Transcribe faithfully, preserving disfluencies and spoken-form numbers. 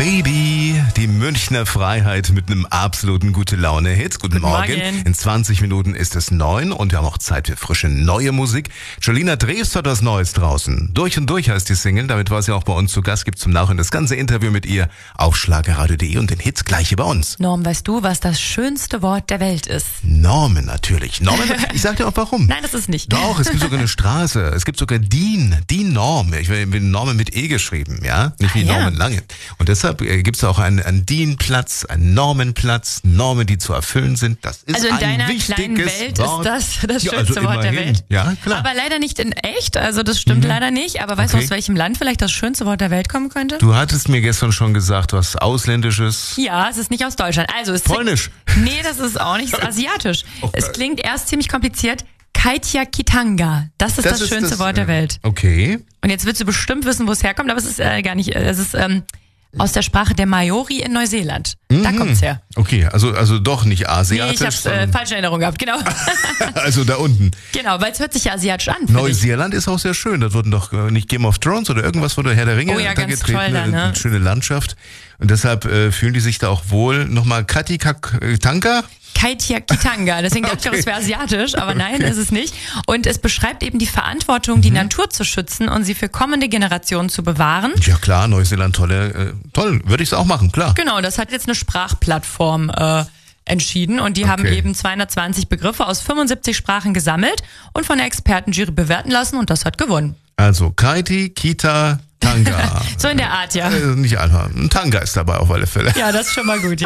Baby, die Münchner Freiheit mit einem absoluten Gute-Laune-Hit. Guten, Guten Morgen. Morgen. In zwanzig Minuten ist es neun und wir haben auch Zeit für frische neue Musik. Jolina Drews hat was Neues draußen. Durch und durch heißt die Single. Damit war sie auch bei uns zu Gast. Gibt zum Nachhinein das ganze Interview mit ihr auf schlagerradio punkt de und den Hits gleich hier bei uns. Norm, weißt du, was das schönste Wort der Welt ist? Normen natürlich. Normen, ich sag dir auch warum. Nein, das ist nicht. Doch, es gibt sogar eine Straße. Es gibt sogar DIN, DIN-Norm. Ich will Normen mit E geschrieben, ja? Nicht wie ah, Norman ja. Lange. Und deshalb äh, gibt es auch einen, einen DIN-Platz, einen Normenplatz, Normen, die zu erfüllen sind. Das ist also in ein deiner wichtiges kleinen Welt Wort. ist das das ja, schönste also Wort der Welt. Ja, klar. Aber leider nicht in echt, also das stimmt mhm. leider nicht. Aber weißt okay. du, aus welchem Land vielleicht das schönste Wort der Welt kommen könnte? Du hattest mir gestern schon gesagt, was Ausländisches. Ja, es ist nicht aus Deutschland. Also es Polnisch. Nee, das ist auch nicht asiatisch. Oh, es klingt erst ziemlich kompliziert. Kaitiakitanga. Das ist das, das ist schönste das, Wort der Welt. Okay. Und jetzt willst du bestimmt wissen, wo es herkommt, aber es ist äh, gar nicht, es ist ähm, aus der Sprache der Maori in Neuseeland. Mhm. Da kommt's her. Okay, also also doch nicht asiatisch. Nee, ich habe äh, falsche Erinnerung gehabt, genau. Also da unten. Genau, weil es hört sich ja asiatisch an. Neuseeland ist auch sehr schön. Das wurden doch äh, nicht Game of Thrones oder irgendwas wurde Herr der Ringe oh ja, da ganz getreten. Toll da, ne? Eine schöne Landschaft. Und deshalb äh, fühlen die sich da auch wohl. Nochmal Kaitiakitanga? Kaitiakitanga, deswegen dachte ich auch, es wäre asiatisch, aber nein, okay. ist es nicht. Und es beschreibt eben die Verantwortung, die mhm. Natur zu schützen und sie für kommende Generationen zu bewahren. Ja klar, Neuseeland, tolle, äh, toll, würde ich es auch machen, klar. Genau, das hat jetzt eine Sprachplattform äh, entschieden und die okay. haben eben zweihundertzwanzig Begriffe aus fünfundsiebzig Sprachen gesammelt und von der Expertenjury bewerten lassen und das hat gewonnen. Also Kaiti, Kita, Tanga. So in der Art, ja. Äh, nicht einfach. Ein Tanga ist dabei auf alle Fälle. Ja, das ist schon mal gut, ja.